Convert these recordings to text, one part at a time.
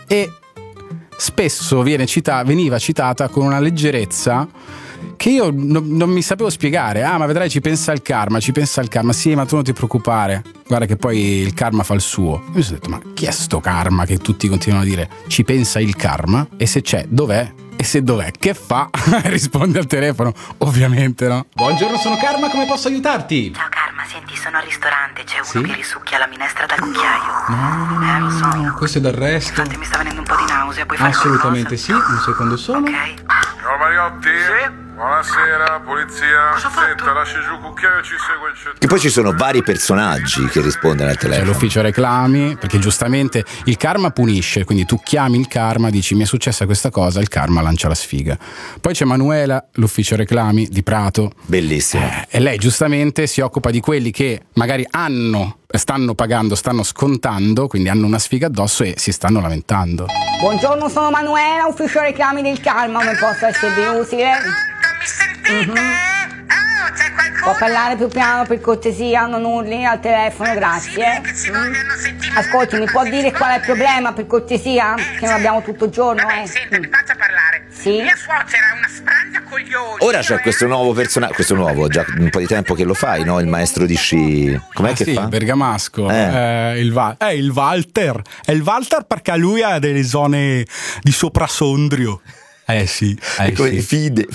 e spesso veniva citata con una leggerezza che io non mi sapevo spiegare. Ma vedrai, ci pensa il karma. Sì, ma tu non ti preoccupare, guarda che poi il karma fa il suo. Io mi sono detto, ma chi è sto karma che tutti continuano a dire ci pensa il karma? E se c'è, dov'è? E se dov'è, che fa? Risponde al telefono, ovviamente, no? Buongiorno, sono Karma, come posso aiutarti? Ciao Karma, senti, sono al ristorante, c'è uno che risucchia la minestra dal cucchiaio. No, lo so. Questo è d'arresto. Infatti mi sta venendo un po' di nausea, puoi fare Assolutamente sì, un secondo solo. Ok. Ciao Mariotti. Sì? Buonasera, polizia. Cosa ho fatto? Senta, lasci giù il cucchiaio e ci segue il centro. E poi ci sono vari personaggi che rispondono al C'è telefono. l'ufficio reclami, perché giustamente il karma punisce, quindi tu chiami il karma, dici mi è successa questa cosa, il karma lancia la sfiga. Poi c'è Manuela, l'ufficio reclami di Prato. Bellissimo. E lei giustamente si occupa di quelli che magari stanno pagando, stanno scontando, quindi hanno una sfiga addosso e si stanno lamentando. Buongiorno, sono Manuela, ufficio reclami del karma, come posso esservi utile? Mi sentite? C'è qualcuno? Può parlare più piano per cortesia, non urli al telefono, grazie. Che ci vogliono sentire. Ascolti, mi può dire qual è il problema per cortesia? Che non abbiamo tutto il giorno, Senta, mi faccia parlare. Sì? Mia suocera è una sfrangiacoglioni. Ora c'è questo nuovo personaggio, questo nuovo, già un po' di tempo che lo fai, no? Il maestro di sci. Com'è che sì, fa? Bergamasco. Eh. Il Walter. È il Walter perché lui ha delle zone di soprasondrio. Sì. Fide,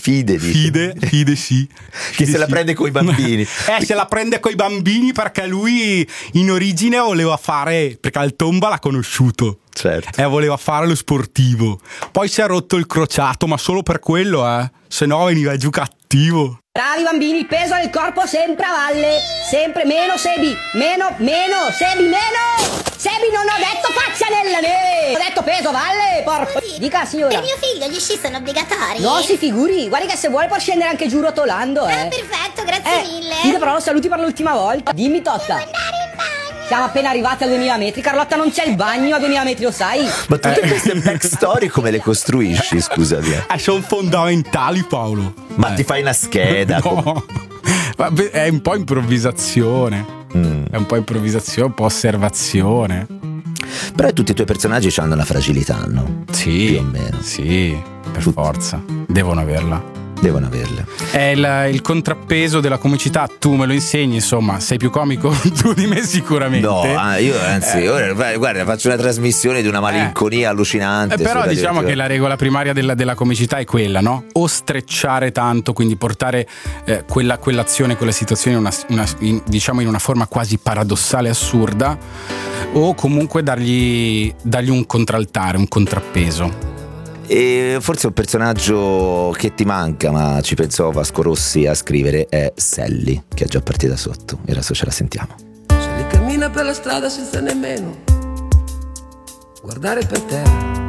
Sì. che se la prende coi bambini. Se la prende coi bambini perché lui in origine voleva fare, perché al Tomba l'ha conosciuto. Certo. Voleva fare lo sportivo. Poi si è rotto il crociato, ma solo per quello, se no veniva giù cattivo. Bravi bambini, il peso del corpo sempre a valle. Sempre meno Sebi, meno, Sebi, meno. Sebi, non ho detto faccia nella neve. Ho detto peso a valle, porco. Dica signora. Per mio figlio gli sci sono obbligatori? No, si figuri, guardi che se vuole può scendere anche giù rotolando, Perfetto, grazie mille. Dite però, saluti per l'ultima volta. Dimmi Totta. Andare in bagno. Siamo appena arrivati a 2000 metri, Carlotta, non c'è il bagno a 2000 metri, lo sai? Ma tutte queste backstory come le costruisci, scusami? Sono fondamentali, Paolo. Ma ti fai una scheda? No. Vabbè, è un po' improvvisazione. È un po' improvvisazione, un po' osservazione. Però tutti i tuoi personaggi hanno una fragilità, no? Sì, più o meno. Sì, per forza. Devono averla. Devono averla. È il contrappeso della comicità. Tu me lo insegni, insomma, sei più comico tu di me sicuramente. No, io anzi, ora guarda, faccio una trasmissione di una malinconia allucinante. Però diciamo che la regola primaria della comicità è quella, no? O strecciare tanto, quindi portare quell'azione, quella situazione diciamo in una forma quasi paradossale, assurda, o comunque dargli un contraltare, un contrappeso. E forse un personaggio che ti manca, ma ci pensò Vasco Rossi a scrivere, è Sally, che è già partita sotto, e adesso ce la sentiamo. Sally cammina per la strada senza nemmeno guardare per terra.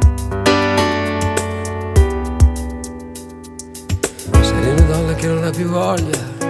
Sally è una donna che non ha più voglia